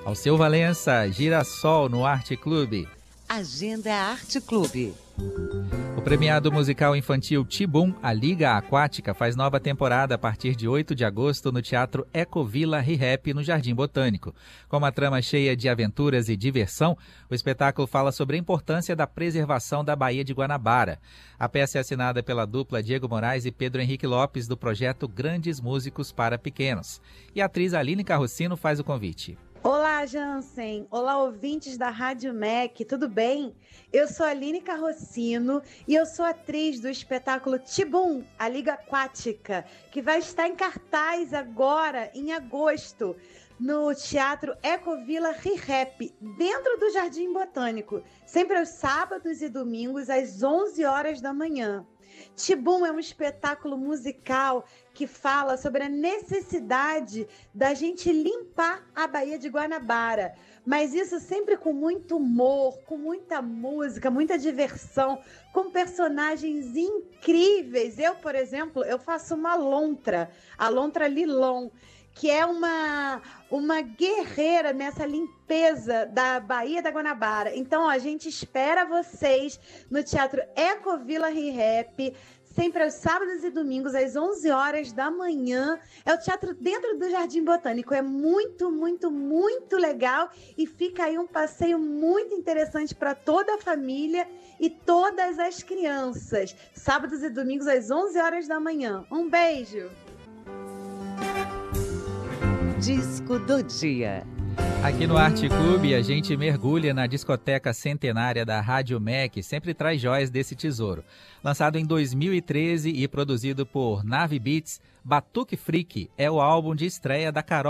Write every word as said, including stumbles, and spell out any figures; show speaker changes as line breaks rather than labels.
Alceu Valença, Girassol no Arte Clube.
Agenda Arte Clube.
O premiado musical infantil Tibum, a Liga Aquática, faz nova temporada a partir de oito de agosto no Teatro Ecovila Rihap, no Jardim Botânico. Com uma trama cheia de aventuras e diversão, o espetáculo fala sobre a importância da preservação da Baía de Guanabara. A peça é assinada pela dupla Diego Moraes e Pedro Henrique Lopes, do projeto Grandes Músicos para Pequenos. E a atriz Aline Carrocino faz o convite.
Olá, Jansen. Olá, ouvintes da Rádio M E C, tudo bem? Eu sou a Aline Carrocino e eu sou atriz do espetáculo Tibum, a Liga Aquática, que vai estar em cartaz agora, em agosto, no Teatro Ecovila Rihap, dentro do Jardim Botânico, sempre aos sábados e domingos, às onze horas da manhã. Tibum é um espetáculo musical que fala sobre a necessidade da gente limpar a Baía de Guanabara, mas isso sempre com muito humor, com muita música, muita diversão, com personagens incríveis. Eu, por exemplo, eu faço uma lontra, a lontra Lilon, que é uma, uma guerreira nessa limpeza da Baía da Guanabara. Então, ó, a gente espera vocês no Teatro Ecovila Rihap, sempre aos sábados e domingos, às onze horas da manhã. É o teatro dentro do Jardim Botânico. É muito, muito, muito legal. E fica aí um passeio muito interessante para toda a família e todas as crianças. Sábados e domingos, às onze horas da manhã. Um beijo!
Disco do dia.
Aqui no Arte Clube, a gente mergulha na discoteca centenária da Rádio M E C, sempre traz joias desse tesouro. Lançado em dois mil e treze e produzido por Nave Beats, Batuque Freak é o álbum de estreia da Carol